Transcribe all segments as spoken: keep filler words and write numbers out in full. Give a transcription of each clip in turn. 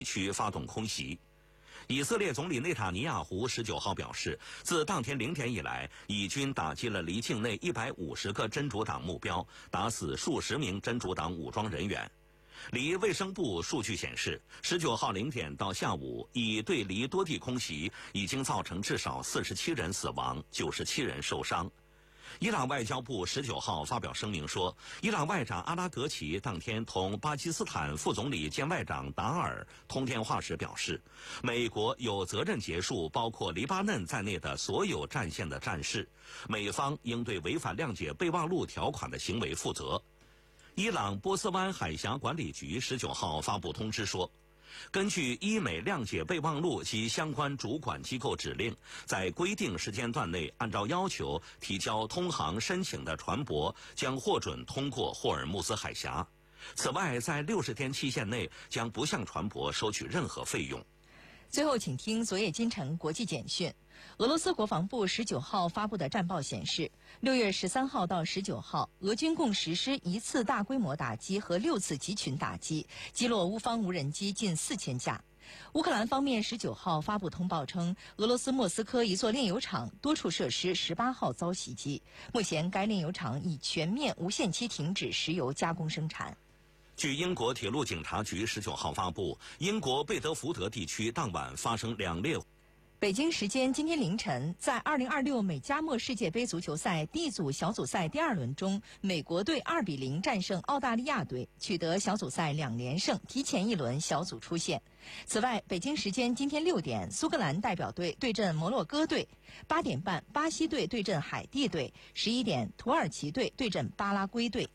区发动空袭。以色列总理内塔尼亚胡十九号表示，自当天零点以来，以军打击了离境内一百五十个真主党目标，打死数十名真主党武装人员。离卫生部数据显示，十九号零点到下午，以对离多地空袭已经造成至少四十七人死亡，九十七人受伤。伊朗外交部十九号发表声明说，伊朗外长阿拉格齐当天同巴基斯坦副总理兼外长达尔通电话时表示，美国有责任结束包括黎巴嫩在内的所有战线的战事，美方应对违反谅解备忘录条款的行为负责。伊朗波斯湾海峡管理局十九号发布通知说，根据伊美谅解备忘录及相关主管机构指令，在规定时间段内按照要求提交通航申请的船舶将获准通过霍尔木兹海峡。此外，在六十天期限内将不向船舶收取任何费用。 最后，请听昨夜今晨国际简讯。俄罗斯国防部十九号发布的战报显示，六月十三号到十九号，俄军共实施一次大规模打击和六次集群打击，击落乌方无人机近四千架。乌克兰方面十九号发布通报称，俄罗斯莫斯科一座炼油厂多处设施十八号遭袭击，目前该炼油厂已全面无限期停止石油加工生产。 据英国铁路警察局十九号发布，英国贝德福德地区当晚发生两列。 北京时间今天凌晨，在二零二六美加墨世界杯足球赛 D 组小组赛第二轮中，美国队二比零战胜澳大利亚队，取得小组赛两连胜，提前一轮小组出线。此外，北京时间今天六点，苏格兰代表队对阵摩洛哥队；八点半，巴西队对阵海地队；十一点，土耳其队对阵巴拉圭队。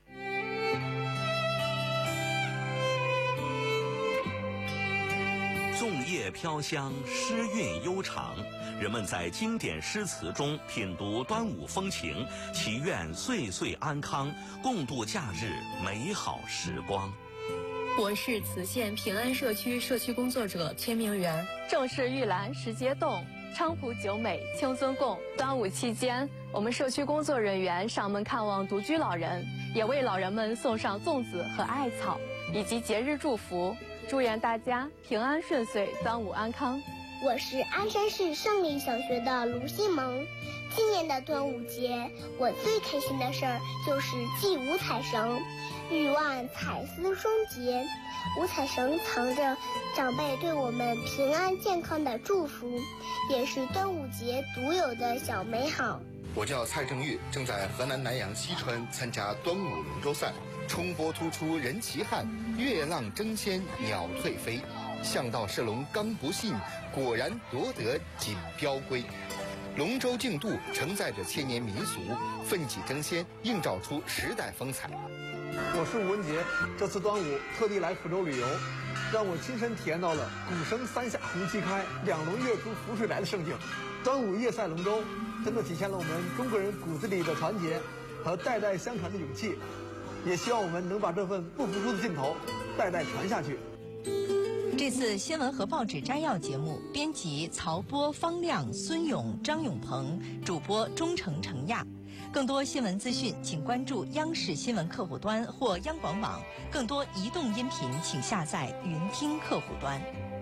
粽叶飘香，诗韵悠长，人们在经典诗词中品读端午风情，祈愿岁岁安康，共度假日美好时光。 我是磁县平安社区社区工作者崔明媛。 正是玉兰时节动，菖蒲酒美清尊供。端午期间，我们社区工作人员上门看望独居老人，也为老人们送上粽子和艾草，以及节日祝福。祝愿大家平安顺遂，端午安康。 我是鞍山市胜利小学的卢新萌。今年的端午节，我最开心的事儿就是系五彩绳，欲望彩丝双结。五彩绳藏着长辈对我们平安健康的祝福，也是端午节独有的小美好。 我叫蔡正玉，正在河南南阳西川参加端午龙舟赛。冲波突出人齐汉，月浪争先鸟退飞。向道射龙刚不信，果然夺得锦标归。龙舟竞渡承载着千年民俗，奋起争先，映照出时代风采。 我是吴文杰，这次端午特地来福州旅游，让我亲身体验到了鼓声三下红旗开，两龙跃出浮水来的盛景。端午夜赛龙舟，真的体现了我们中国人骨子里的团结和代代相传的勇气。也希望我们能把这份不服输的劲头代代传下去。 这次新闻和报纸摘要节目，编辑曹波、方亮、孙勇、张永鹏，主播钟诚、程亚。更多新闻资讯，请关注央视新闻客户端或央广网。更多移动音频，请下载云听客户端。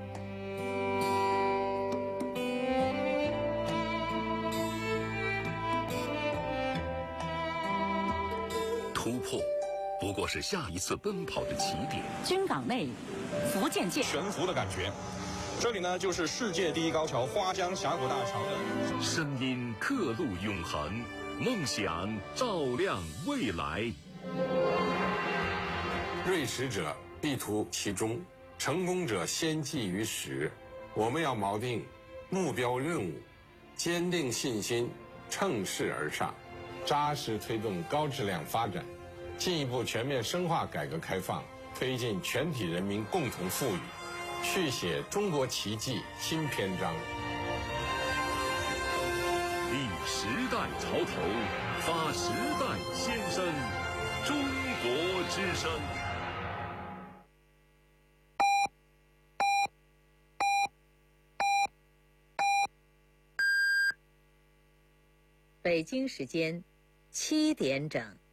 突破不过是下一次奔跑的起点。 军港内，福建舰悬浮的感觉。这里呢，就是世界第一高桥花江峡谷大桥的声音，刻录永恒，梦想照亮未来。 锐识者必图其中，成功者先记于始。我们要锚定目标任务，坚定信心，乘势而上，扎实推动高质量发展，进一步全面深化改革开放，推进全体人民共同富裕，续写中国奇迹新篇章。 立时代潮头，发时代先声，中国之声。 北京时间七点整。